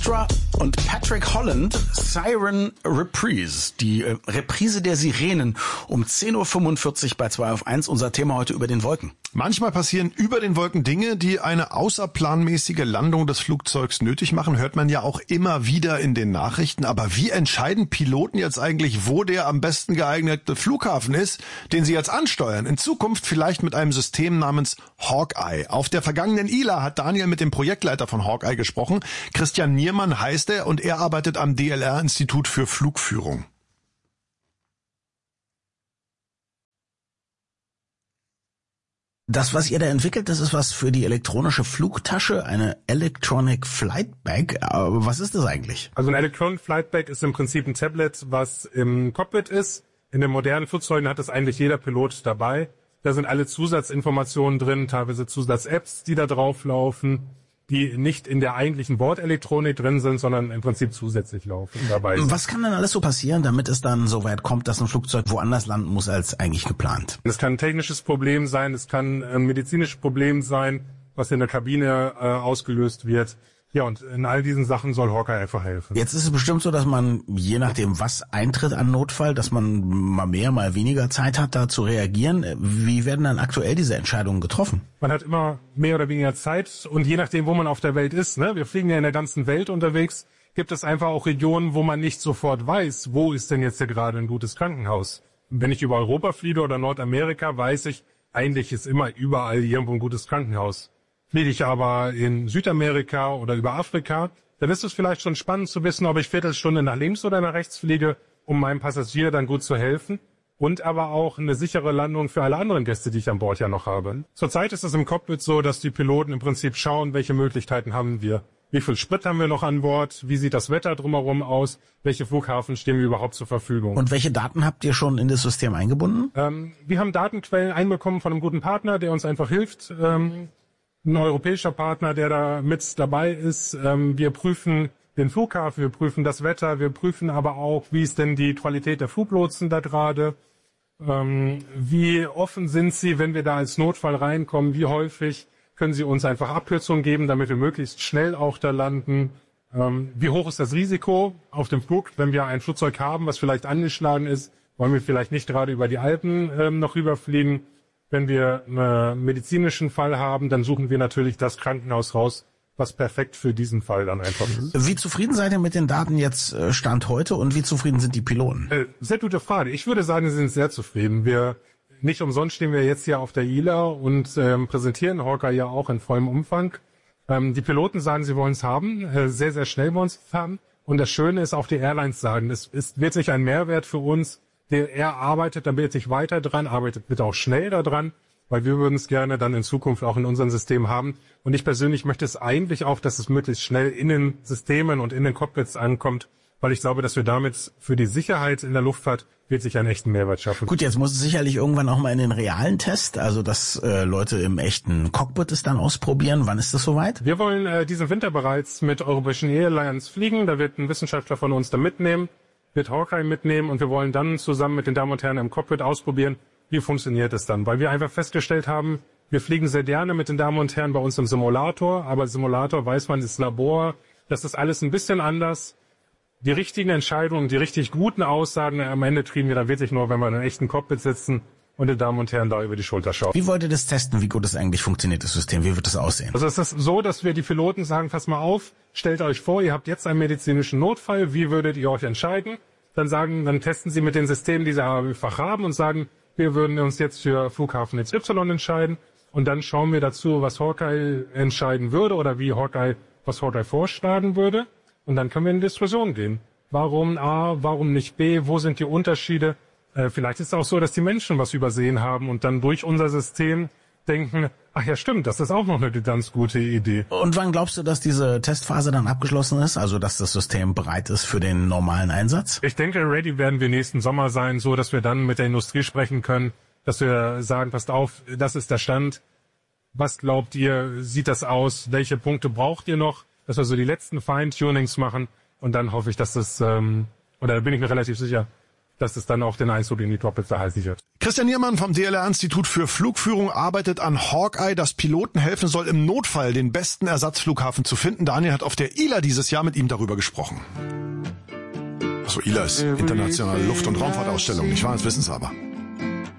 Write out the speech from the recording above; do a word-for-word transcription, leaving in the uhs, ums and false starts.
Astra und Patrick Holland, Siren Reprise, die äh, Reprise der Sirenen um zehn Uhr fünfundvierzig bei zwei auf eins, unser Thema heute über den Wolken. Manchmal passieren über den Wolken Dinge, die eine außerplanmäßige Landung des Flugzeugs nötig machen, hört man ja auch immer wieder in den Nachrichten. Aber wie entscheiden Piloten jetzt eigentlich, wo der am besten geeignete Flughafen ist, den sie jetzt ansteuern? In Zukunft vielleicht mit einem System namens Hawkeye. Auf der vergangenen I L A hat Daniel mit dem Projektleiter von Hawkeye gesprochen. Christian Niermann heißt er und er arbeitet am D L R-Institut für Flugführung. Das, was ihr da entwickelt, das ist was für die elektronische Flugtasche, eine Electronic Flight Bag. Aber was ist das eigentlich? Also ein Electronic Flight Bag ist im Prinzip ein Tablet, was im Cockpit ist. In den modernen Flugzeugen hat das eigentlich jeder Pilot dabei. Da sind alle Zusatzinformationen drin, teilweise Zusatz-Apps, die da drauf laufen, die nicht in der eigentlichen Bordelektronik drin sind, sondern im Prinzip zusätzlich laufen dabei sind. Was kann denn alles so passieren, damit es dann so weit kommt, dass ein Flugzeug woanders landen muss als eigentlich geplant? Es kann ein technisches Problem sein, es kann ein medizinisches Problem sein, was in der Kabine äh, ausgelöst wird. Ja, und in all diesen Sachen soll Hawkeye einfach helfen. Jetzt ist es bestimmt so, dass man, je nachdem, was eintritt an Notfall, dass man mal mehr, mal weniger Zeit hat, da zu reagieren. Wie werden dann aktuell diese Entscheidungen getroffen? Man hat immer mehr oder weniger Zeit und je nachdem, wo man auf der Welt ist, ne, wir fliegen ja in der ganzen Welt unterwegs, gibt es einfach auch Regionen, wo man nicht sofort weiß, wo ist denn jetzt hier gerade ein gutes Krankenhaus. Wenn ich über Europa fliege oder Nordamerika, weiß ich, eigentlich ist immer überall irgendwo ein gutes Krankenhaus. Fliege ich aber in Südamerika oder über Afrika, dann ist es vielleicht schon spannend zu wissen, ob ich Viertelstunde nach links oder nach rechts fliege, um meinem Passagier dann gut zu helfen und aber auch eine sichere Landung für alle anderen Gäste, die ich an Bord ja noch habe. Zurzeit ist es im Cockpit so, dass die Piloten im Prinzip schauen, welche Möglichkeiten haben wir. Wie viel Sprit haben wir noch an Bord? Wie sieht das Wetter drumherum aus? Welche Flughafen stehen wir überhaupt zur Verfügung? Und welche Daten habt ihr schon in das System eingebunden? Ähm, wir haben Datenquellen einbekommen von einem guten Partner, der uns einfach hilft. Ähm, Ein europäischer Partner, der da mit dabei ist. Ähm, wir prüfen den Flughafen, wir prüfen das Wetter, wir prüfen aber auch, wie ist denn die Qualität der Fluglotsen da gerade, ähm, wie offen sind sie, wenn wir da als Notfall reinkommen, wie häufig können sie uns einfach Abkürzungen geben, damit wir möglichst schnell auch da landen. Ähm, wie hoch ist das Risiko auf dem Flug, wenn wir ein Flugzeug haben, was vielleicht angeschlagen ist, wollen wir vielleicht nicht gerade über die Alpen ähm, noch rüberfliegen. Wenn wir einen medizinischen Fall haben, dann suchen wir natürlich das Krankenhaus raus, was perfekt für diesen Fall dann einfach ist. Wie zufrieden seid ihr mit den Daten jetzt Stand heute und wie zufrieden sind die Piloten? Äh, sehr gute Frage. Ich würde sagen, sie sind sehr zufrieden. Wir nicht umsonst stehen wir jetzt hier auf der I L A und ähm, präsentieren Hawkeye ja auch in vollem Umfang. Ähm, die Piloten sagen, sie wollen es haben, äh, sehr, sehr schnell wollen sie es haben. Und das Schöne ist, auch die Airlines sagen, es ist wirklich ein Mehrwert für uns. Der, er arbeitet, da bitte ich weiter dran, arbeitet bitte auch schnell da dran, weil wir würden es gerne dann in Zukunft auch in unserem System haben. Und ich persönlich möchte es eigentlich auch, dass es möglichst schnell in den Systemen und in den Cockpits ankommt, weil ich glaube, dass wir damit für die Sicherheit in der Luftfahrt wirklich einen echten Mehrwert schaffen. Gut, jetzt muss es sicherlich irgendwann auch mal in den realen Test, also dass äh, Leute im echten Cockpit es dann ausprobieren. Wann ist das soweit? Wir wollen äh, diesen Winter bereits mit Europäischen Airlines fliegen. Da wird ein Wissenschaftler von uns da mitnehmen, wird Hawkeye mitnehmen und wir wollen dann zusammen mit den Damen und Herren im Cockpit ausprobieren, wie funktioniert es dann. Weil wir einfach festgestellt haben, wir fliegen sehr gerne mit den Damen und Herren bei uns im Simulator, aber Simulator, weiß man, ist Labor, das ist alles ein bisschen anders. Die richtigen Entscheidungen, die richtig guten Aussagen am Ende kriegen wir dann wirklich nur, wenn wir in einem echten Cockpit sitzen und den Damen und Herren da über die Schulter schauen. Wie wollt ihr das testen, wie gut es eigentlich funktioniert, das System? Wie wird das aussehen? Also es ist so, dass wir die Piloten sagen, pass mal auf, stellt euch vor, ihr habt jetzt einen medizinischen Notfall, wie würdet ihr euch entscheiden? Dann sagen, dann testen sie mit den Systemen, die sie einfach haben und sagen, wir würden uns jetzt für Flughafen X Y entscheiden und dann schauen wir dazu, was Hawkeye entscheiden würde oder wie Hawkeye, was Hawkeye vorschlagen würde und dann können wir in die Diskussion gehen. Warum A, warum nicht B, wo sind die Unterschiede? Äh, vielleicht ist es auch so, dass die Menschen was übersehen haben und dann durch unser System denken, ach ja stimmt, das ist auch noch eine ganz gute Idee. Und wann glaubst du, dass diese Testphase dann abgeschlossen ist, also dass das System bereit ist für den normalen Einsatz? Ich denke, ready werden wir nächsten Sommer sein, so dass wir dann mit der Industrie sprechen können, dass wir sagen, passt auf, das ist der Stand. Was glaubt ihr, sieht das aus? Welche Punkte braucht ihr noch? Dass wir so die letzten Feintunings machen und dann hoffe ich, dass das, ähm, oder da bin ich mir relativ sicher, dass es dann auch den Einzug in die Top Pizza sichert. Christian Niermann vom D L R-Institut für Flugführung arbeitet an Hawkeye, das Piloten helfen soll, im Notfall den besten Ersatzflughafen zu finden. Daniel hat auf der I L A dieses Jahr mit ihm darüber gesprochen. Achso, I L A ist internationale Luft- und Raumfahrtausstellung, nicht wahr? Das wissen Sie aber.